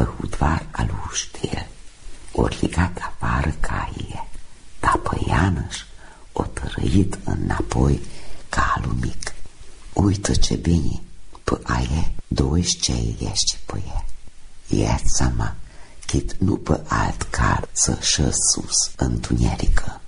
făhudvar aluși de el, ori legat afară caie, dar pe Ianăș o tărăit înapoi ca alu mic. Uită ce bine, pe aie doi cei ești pe e. Ia-ți seama, chit nu pe alt cal să șă sus, întunerică.